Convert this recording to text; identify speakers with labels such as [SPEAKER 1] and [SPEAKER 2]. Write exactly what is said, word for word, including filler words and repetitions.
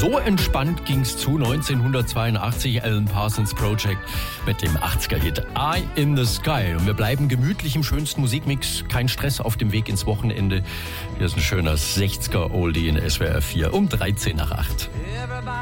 [SPEAKER 1] so entspannt ging's zu neunzehnhundertzweiundachtzig, Alan Parsons Project mit dem achtziger-Hit Eye in the Sky. Und wir bleiben gemütlich im schönsten Musikmix. Kein Stress auf dem Weg ins Wochenende. Hier ist ein schöner sechziger-Oldie in S W R vier um dreizehn nach acht.